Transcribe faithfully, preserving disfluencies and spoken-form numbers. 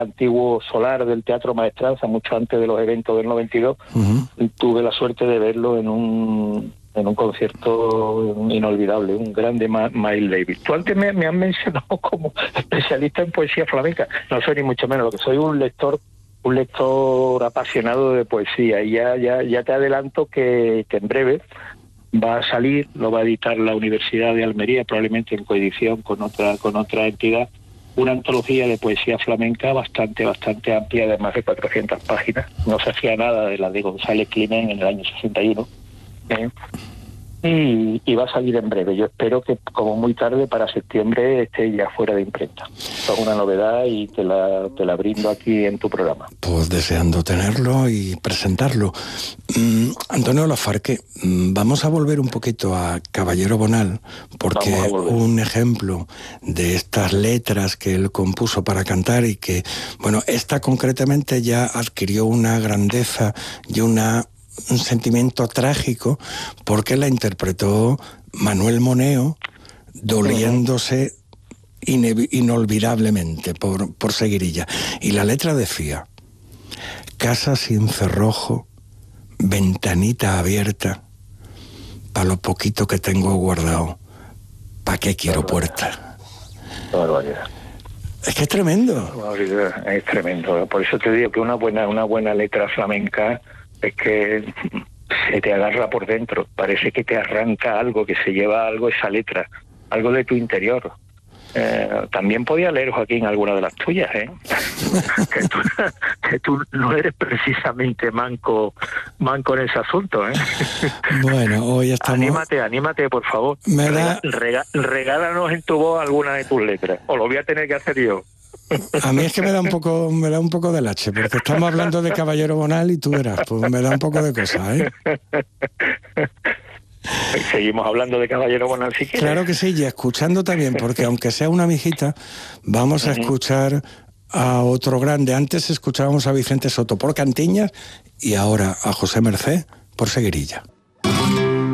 antiguo solar del Teatro Maestranza, mucho antes de los eventos del noventa y dos, uh-huh. Tuve la suerte de verlo en un en un concierto inolvidable, un grande Miles Davis. Tú antes me, me has mencionado como especialista en poesía flamenca. No soy ni mucho menos, lo que soy un lector un lector apasionado de poesía, y ya ya ya te adelanto que, que en breve va a salir, lo va a editar la Universidad de Almería, probablemente en coedición con otra con otra entidad, una antología de poesía flamenca bastante bastante amplia, de más de cuatrocientas páginas. No se hacía nada de la de González Climent en el año sesenta y uno. ¿eh? Y, y va a salir en breve. Yo espero que como muy tarde, para septiembre, esté ya fuera de imprenta. Esto es una novedad y te la, te la brindo aquí en tu programa. Pues deseando tenerlo y presentarlo. Mm, Antonio Lafarque, mm, vamos a volver un poquito a Caballero Bonal, porque un ejemplo de estas letras que él compuso para cantar, y que, bueno, esta concretamente ya adquirió una grandeza y una un sentimiento trágico, porque la interpretó Manuel Moneo, doliéndose ine- inolvidablemente por, por Seguirilla. Y la letra decía: casa sin cerrojo, ventanita abierta, pa' lo poquito que tengo guardado, ¿pa' qué quiero puerta? Barbaridad. Es que es tremendo. Es tremendo. Por eso te digo que una buena, una buena letra flamenca es que se te agarra por dentro, parece que te arranca algo, que se lleva algo esa letra, algo de tu interior. Eh, también podía leer, Joaquín, alguna de las tuyas, ¿eh? que, tú, que tú no eres precisamente manco manco en ese asunto, ¿eh? Bueno, hoy estamos... Anímate, anímate, por favor. Me da... Rega, regálanos en tu voz alguna de tus letras, o lo voy a tener que hacer yo. A mí es que me da un poco me da un poco de lache, porque estamos hablando de Caballero Bonal y tú verás, pues me da un poco de cosa, ¿eh? Seguimos hablando de Caballero Bonal si quieres. Claro que sí, y escuchando también, porque aunque sea una mijita, vamos a escuchar a otro grande. Antes escuchábamos a Vicente Soto por Cantiñas y ahora a José Mercé por Seguirilla.